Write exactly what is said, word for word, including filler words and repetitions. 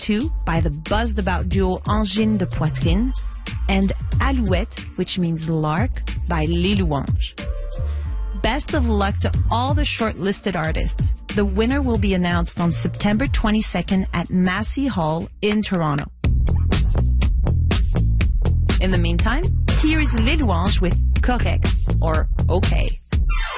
two by the buzzed about duo Angine de Poitrine, and Alouette, which means lark, by Les Louanges. Best of luck to all the shortlisted artists. The winner will be announced on September twenty-second at Massey Hall in Toronto. In the meantime, here is Les Louanges with Correct, or Okay.